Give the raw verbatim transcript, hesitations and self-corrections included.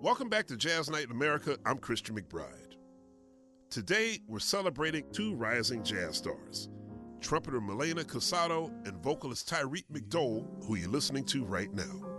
Welcome back to Jazz Night in America. I'm Christian McBride. Today, we're celebrating two rising jazz stars, trumpeter Milena Casado and vocalist Tyreke McDowell, who you're listening to right now.